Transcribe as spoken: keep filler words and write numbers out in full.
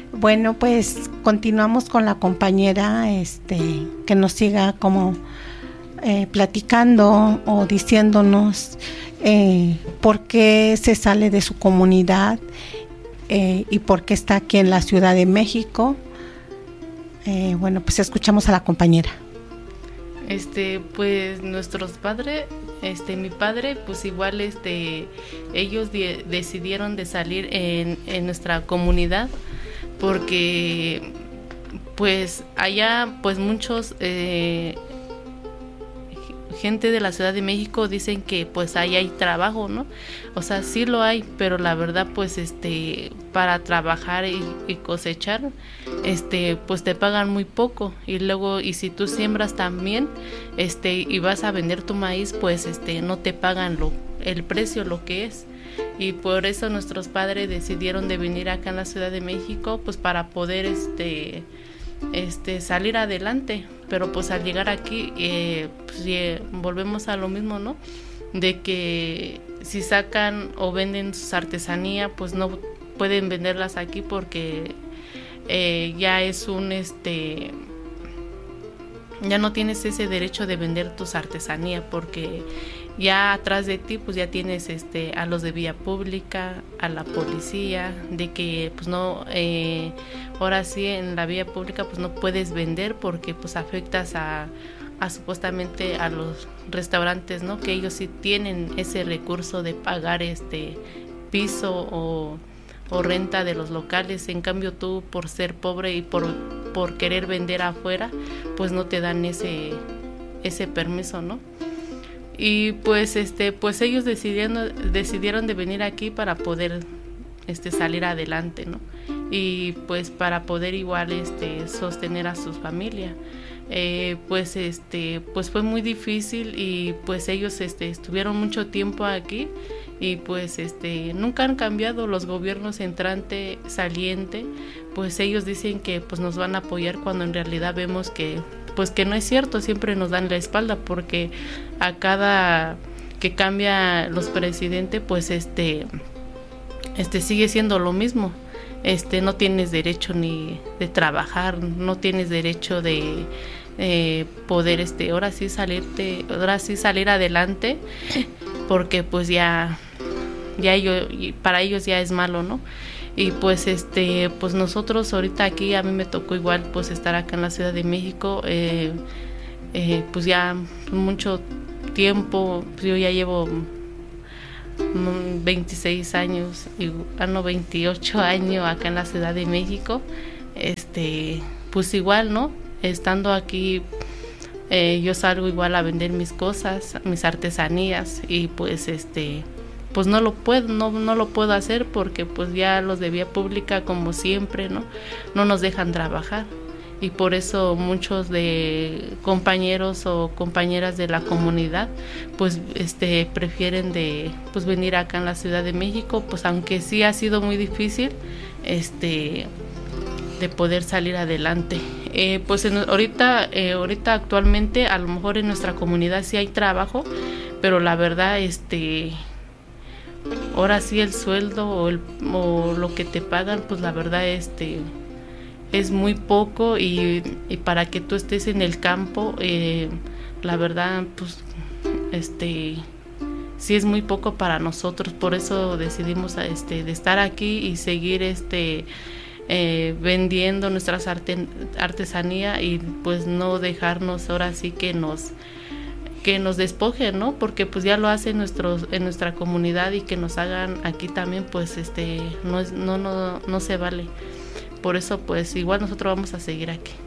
Bueno, pues continuamos con la compañera, este, que nos siga como eh, platicando o diciéndonos eh, por qué se sale de su comunidad eh, y por qué está aquí en la Ciudad de México. Eh, bueno, pues escuchamos a la compañera. Este, pues nuestros padres, este, mi padre, pues igual, este, ellos de, decidieron de salir en, en nuestra comunidad porque, pues, allá, pues muchos eh, gente de la Ciudad de México dicen que, pues, ahí hay trabajo, ¿no? O sea, sí lo hay, pero la verdad, pues, este, para trabajar y, y cosechar, este, pues te pagan muy poco, y luego, y si tú siembras también, este, y vas a vender tu maíz, pues, este, no te pagan lo, el precio, lo que es. Y por eso nuestros padres decidieron de venir acá en la Ciudad de México, pues para poder este este salir adelante. Pero pues al llegar aquí eh, pues, eh, volvemos a lo mismo, ¿no? De que si sacan o venden sus artesanías, pues no pueden venderlas aquí porque eh, ya es un este ya no tienes ese derecho de vender tus artesanías, porque ya atrás de ti pues ya tienes este a los de vía pública, a la policía, de que pues no eh, ahora sí en la vía pública pues no puedes vender porque pues afectas a, a supuestamente a los restaurantes, ¿no? Que ellos sí tienen ese recurso de pagar este piso o o renta de los locales. En cambio tú, por ser pobre y por, por querer vender afuera, pues no te dan ese ese permiso, ¿no? Y pues este pues ellos decidieron decidieron de venir aquí para poder este salir adelante, ¿no? Y pues para poder igual este sostener a sus familias. Eh, pues este pues fue muy difícil y pues ellos este estuvieron mucho tiempo aquí y pues este nunca han cambiado los gobiernos entrante, saliente, pues ellos dicen que pues nos van a apoyar cuando en realidad vemos que pues que no es cierto, siempre nos dan la espalda porque a cada que cambia los presidentes pues este este sigue siendo lo mismo. Este no tienes derecho ni de trabajar, no tienes derecho de eh, poder este ahora sí salirte, ahora sí salir adelante, porque pues ya ya ellos, para ellos ya es malo, ¿no? Y pues este pues nosotros ahorita aquí a mí me tocó igual pues estar acá en la Ciudad de México, eh, eh, pues ya mucho tiempo, pues yo ya llevo veintiséis años, y, ah, no, veintiocho años acá en la Ciudad de México, este, pues igual, ¿no? Estando aquí, eh, yo salgo igual a vender mis cosas, mis artesanías, y pues este, pues no lo puedo, no, no lo puedo hacer porque pues ya los de vía pública, como siempre, ¿no? No nos dejan trabajar. Y por eso muchos de compañeros o compañeras de la comunidad pues este prefieren de pues venir acá en la Ciudad de México, pues aunque sí ha sido muy difícil este de poder salir adelante. Eh, pues en, ahorita eh, ahorita actualmente a lo mejor en nuestra comunidad sí hay trabajo, pero la verdad este ahora sí el sueldo o, el, o lo que te pagan pues la verdad este es muy poco, y, y para que tú estés en el campo eh, la verdad pues este sí es muy poco para nosotros. Por eso decidimos este de estar aquí y seguir este eh, vendiendo nuestras arte, artesanía y pues no dejarnos ahora sí que nos que nos despojen, ¿no? Porque pues ya lo hacen nuestros en nuestra comunidad, y que nos hagan aquí también pues este no es no no no se vale. Por eso pues igual nosotros vamos a seguir aquí.